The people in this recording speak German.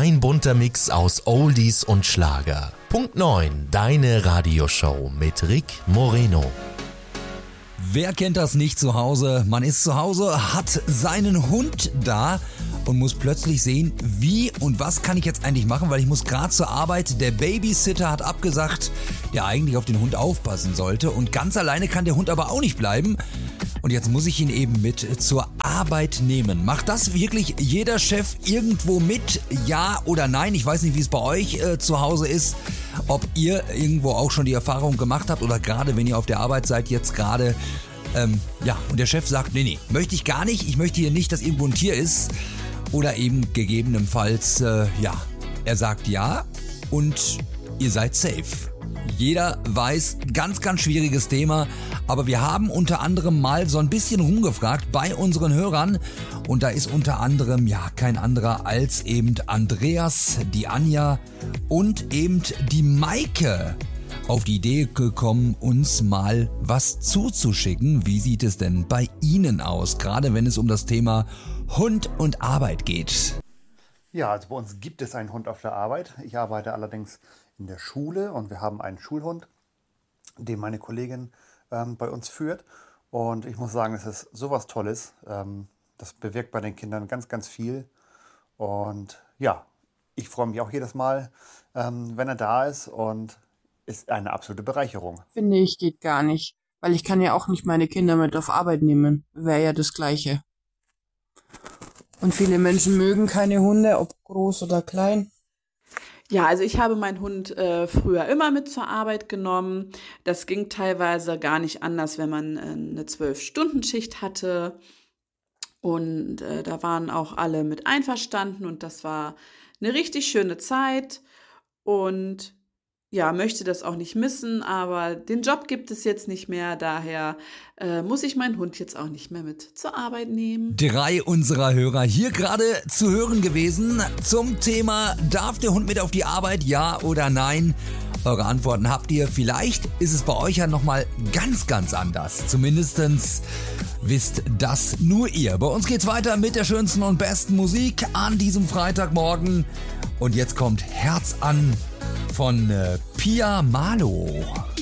Ein bunter Mix aus Oldies und Schlager. Punkt 9, deine Radioshow mit Rick Moreno. Wer kennt das nicht zu Hause? Man ist zu Hause, hat seinen Hund da und muss plötzlich sehen, wie und was kann ich jetzt eigentlich machen, weil ich muss gerade zur Arbeit. Der Babysitter hat abgesagt, der eigentlich auf den Hund aufpassen sollte, und ganz alleine kann der Hund aber auch nicht bleiben. Und jetzt muss ich ihn eben mit zur Arbeit nehmen. Macht das wirklich jeder Chef irgendwo mit? Ja oder nein? Ich weiß nicht, wie es bei euch zu Hause ist. Ob ihr irgendwo auch schon die Erfahrung gemacht habt oder gerade wenn ihr auf der Arbeit seid, jetzt gerade. Und der Chef sagt, nee, möchte ich gar nicht. Ich möchte hier nicht, dass irgendwo ein Tier ist. Oder eben gegebenenfalls, er sagt ja und ihr seid safe. Jeder weiß, ganz, ganz schwieriges Thema, aber wir haben unter anderem mal so ein bisschen rumgefragt bei unseren Hörern, und da ist unter anderem kein anderer als eben Andreas, die Anja und eben die Maike auf die Idee gekommen, uns mal was zuzuschicken. Wie sieht es denn bei Ihnen aus, gerade wenn es um das Thema Hund und Arbeit geht? Ja, also bei uns gibt es einen Hund auf der Arbeit. Ich arbeite allerdings in der Schule und wir haben einen Schulhund, den meine Kollegin bei uns führt. Und ich muss sagen, es ist sowas Tolles. Das bewirkt bei den Kindern ganz, ganz viel. Und ja, ich freue mich auch jedes Mal, wenn er da ist, und ist eine absolute Bereicherung. Finde ich, geht gar nicht. Weil ich kann ja auch nicht meine Kinder mit auf Arbeit nehmen. Wäre ja das Gleiche. Und viele Menschen mögen keine Hunde, ob groß oder klein. Ja, also ich habe meinen Hund früher immer mit zur Arbeit genommen. Das ging teilweise gar nicht anders, wenn man eine 12-Stunden-Schicht hatte. Und da waren auch alle mit einverstanden und das war eine richtig schöne Zeit. Und ja, möchte das auch nicht missen, aber den Job gibt es jetzt nicht mehr, daher muss ich meinen Hund jetzt auch nicht mehr mit zur Arbeit nehmen. 3 unserer Hörer hier gerade zu hören gewesen zum Thema, darf der Hund mit auf die Arbeit, ja oder nein? Eure Antworten habt ihr. Vielleicht ist es bei euch ja nochmal ganz, ganz anders. Zumindestens wisst das nur ihr. Bei uns geht's weiter mit der schönsten und besten Musik an diesem Freitagmorgen. Und jetzt kommt Herz an von Pia Malo.